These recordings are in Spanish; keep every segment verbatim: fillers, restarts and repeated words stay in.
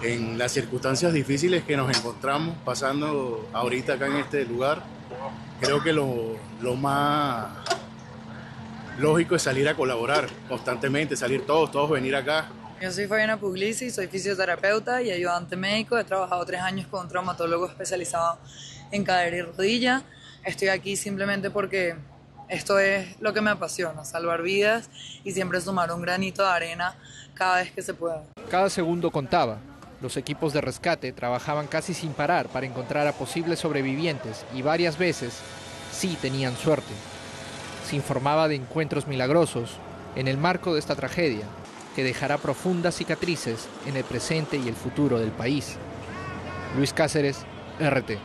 en las circunstancias difíciles que nos encontramos pasando ahorita acá en este lugar. Creo que lo, lo más lógico es salir a colaborar constantemente, salir todos, todos venir acá. Yo soy Fabiana Puglisi, soy fisioterapeuta y ayudante médico. He trabajado tres años con un traumatólogo especializado en cadera y rodilla. Estoy aquí simplemente porque esto es lo que me apasiona, salvar vidas y siempre sumar un granito de arena cada vez que se pueda. Cada segundo contaba. Los equipos de rescate trabajaban casi sin parar para encontrar a posibles sobrevivientes y varias veces sí tenían suerte. Se informaba de encuentros milagrosos en el marco de esta tragedia, que dejará profundas cicatrices en el presente y el futuro del país. Luis Cáceres, R T.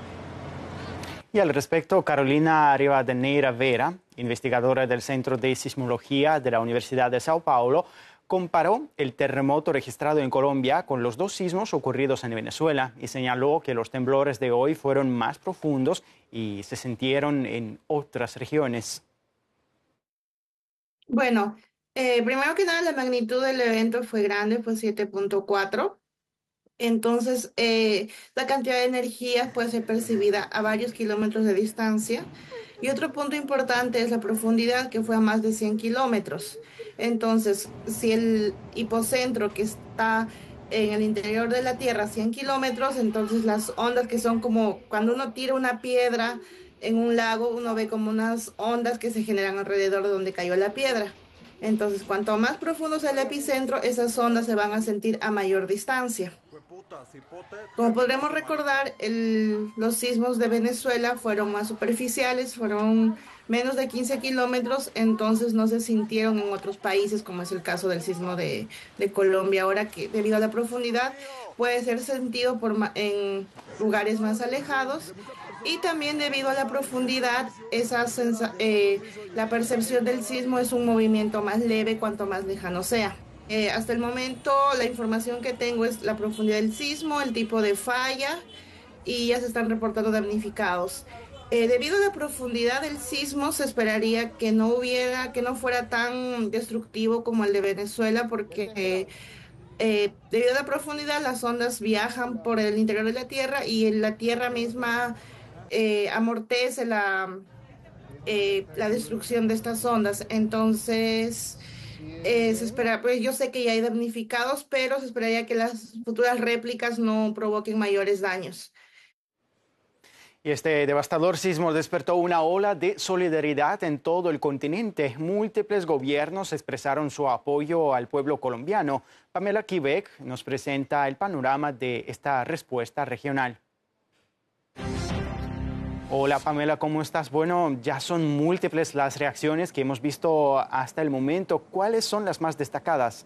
Y al respecto, Carolina Rivadeneira Vera, investigadora del Centro de Sismología de la Universidad de Sao Paulo, comparó el terremoto registrado en Colombia con los dos sismos ocurridos en Venezuela y señaló que los temblores de hoy fueron más profundos y se sintieron en otras regiones. Bueno, eh, primero que nada, la magnitud del evento fue grande, fue siete punto cuatro. Entonces, eh, la cantidad de energía puede ser percibida a varios kilómetros de distancia. Y otro punto importante es la profundidad, que fue a más de cien kilómetros. Entonces, si el hipocentro que está en el interior de la Tierra, cien kilómetros, entonces las ondas que son como cuando uno tira una piedra en un lago, uno ve como unas ondas que se generan alrededor de donde cayó la piedra. Entonces, cuanto más profundo sea el epicentro, esas ondas se van a sentir a mayor distancia. Como podremos recordar, el, los sismos de Venezuela fueron más superficiales, fueron menos de quince kilómetros, entonces no se sintieron en otros países, como es el caso del sismo de, de Colombia, ahora que debido a la profundidad puede ser sentido por, en lugares más alejados. Y también debido a la profundidad, esa sensa, eh, la percepción del sismo es un movimiento más leve cuanto más lejano sea. Eh, hasta el momento la información que tengo es la profundidad del sismo, el tipo de falla y ya se están reportando damnificados. Eh, debido a la profundidad del sismo se esperaría que no hubiera, que no fuera tan destructivo como el de Venezuela porque eh, eh, debido a la profundidad las ondas viajan por el interior de la Tierra y la Tierra misma eh, amortece la, eh, la destrucción de estas ondas. Entonces Eh, se espera, pues yo sé que ya hay damnificados, pero se esperaría que las futuras réplicas no provoquen mayores daños. Y este devastador sismo despertó una ola de solidaridad en todo el continente. Múltiples gobiernos expresaron su apoyo al pueblo colombiano. Pamela Quebec nos presenta el panorama de esta respuesta regional. Hola Pamela, ¿cómo estás? Bueno, ya son múltiples las reacciones que hemos visto hasta el momento. ¿Cuáles son las más destacadas?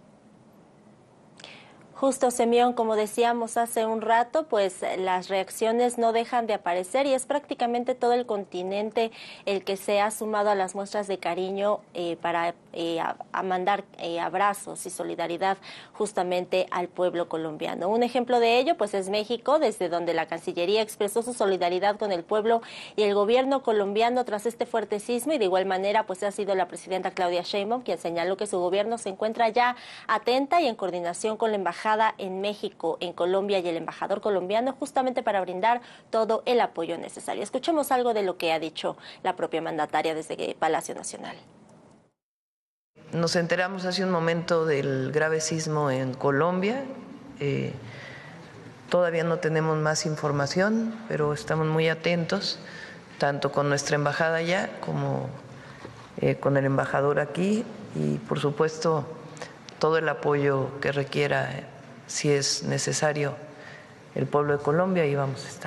Justo, Semión, como decíamos hace un rato, pues las reacciones no dejan de aparecer y es prácticamente todo el continente el que se ha sumado a las muestras de cariño eh, para eh, a, a mandar eh, abrazos y solidaridad justamente al pueblo colombiano. Un ejemplo de ello pues es México, desde donde la Cancillería expresó su solidaridad con el pueblo y el gobierno colombiano tras este fuerte sismo, y de igual manera pues ha sido la presidenta Claudia Sheinbaum quien señaló que su gobierno se encuentra ya atenta y en coordinación con la embajada en México, en Colombia y el embajador colombiano justamente para brindar todo el apoyo necesario. Escuchemos algo de lo que ha dicho la propia mandataria desde Palacio Nacional. Nos enteramos hace un momento del grave sismo en Colombia. Eh, todavía no tenemos más información, pero estamos muy atentos, tanto con nuestra embajada allá como eh, con el embajador aquí, y por supuesto todo el apoyo que requiera, si es necesario, el pueblo de Colombia, y vamos a estar.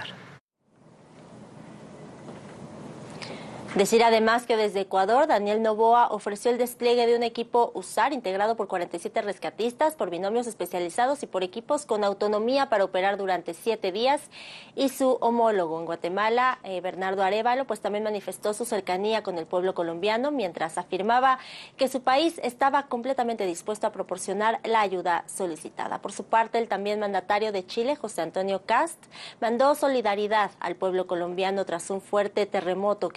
Decir además que desde Ecuador, Daniel Noboa ofreció el despliegue de un equipo USAR integrado por cuarenta y siete rescatistas, por binomios especializados y por equipos con autonomía para operar durante siete días. Y su homólogo en Guatemala, eh, Bernardo Arévalo, pues también manifestó su cercanía con el pueblo colombiano, mientras afirmaba que su país estaba completamente dispuesto a proporcionar la ayuda solicitada. Por su parte, el también mandatario de Chile, José Antonio Kast, mandó solidaridad al pueblo colombiano tras un fuerte terremoto que afectó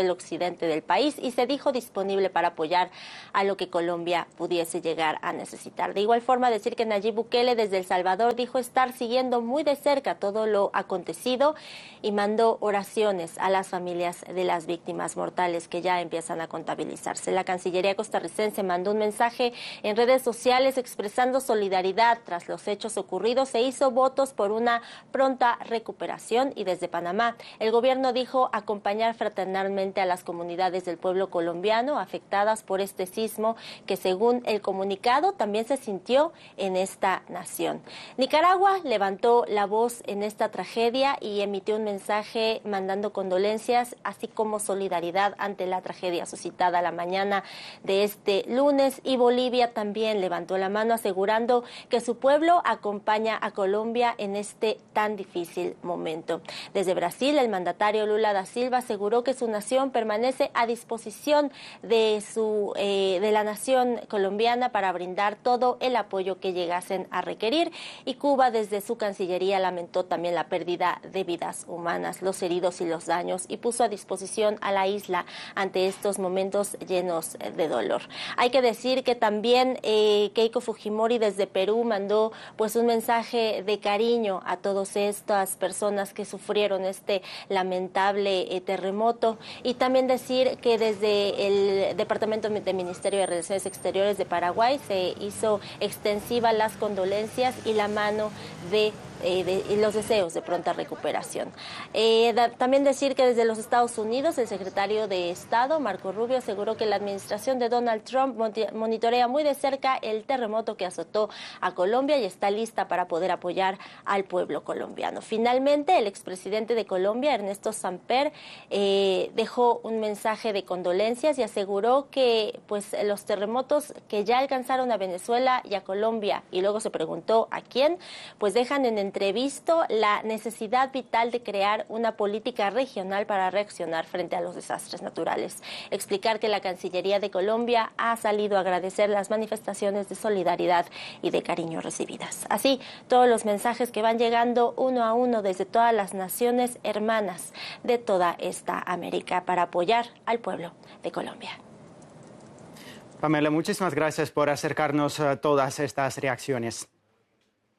el occidente del país y se dijo disponible para apoyar a lo que Colombia pudiese llegar a necesitar. De igual forma, decir que Nayib Bukele desde El Salvador dijo estar siguiendo muy de cerca todo lo acontecido y mandó oraciones a las familias de las víctimas mortales que ya empiezan a contabilizarse. La Cancillería costarricense mandó un mensaje en redes sociales expresando solidaridad tras los hechos ocurridos e hizo votos por una pronta recuperación. Y desde Panamá, el gobierno dijo acompañar fraternalmente a las comunidades del pueblo colombiano afectadas por este sismo que, según el comunicado, también se sintió en esta nación. Nicaragua levantó la voz en esta tragedia y emitió un mensaje mandando condolencias, así como solidaridad ante la tragedia suscitada la mañana de este lunes. Y Bolivia también levantó la mano asegurando que su pueblo acompaña a Colombia en este tan difícil momento. Desde Brasil, el mandatario Lula da Silva aseguró que su nación permanece a disposición de, su, eh, de la nación colombiana para brindar todo el apoyo que llegasen a requerir. Y Cuba, desde su Cancillería, lamentó también la pérdida de vidas humanas, los heridos y los daños, y puso a disposición a la isla ante estos momentos llenos de dolor. Hay que decir que también eh, Keiko Fujimori desde Perú mandó pues un mensaje de cariño a todas estas personas que sufrieron este lamentable eh, terremoto, y también decir que desde el Departamento de Ministerio de Relaciones Exteriores de Paraguay se hizo extensiva las condolencias y la mano de Eh, de, y los deseos de pronta recuperación. Eh, da, también decir que desde los Estados Unidos, el secretario de Estado, Marco Rubio, aseguró que la administración de Donald Trump monitorea muy de cerca el terremoto que azotó a Colombia y está lista para poder apoyar al pueblo colombiano. Finalmente, el expresidente de Colombia, Ernesto Samper, eh, dejó un mensaje de condolencias y aseguró que pues, los terremotos que ya alcanzaron a Venezuela y a Colombia, y luego se preguntó a quién, pues dejan en entrevisto la necesidad vital de crear una política regional para reaccionar frente a los desastres naturales. Explicar que la Cancillería de Colombia ha salido a agradecer las manifestaciones de solidaridad y de cariño recibidas. Así, todos los mensajes que van llegando uno a uno desde todas las naciones hermanas de toda esta América para apoyar al pueblo de Colombia. Pamela, muchísimas gracias por acercarnos a todas estas reacciones.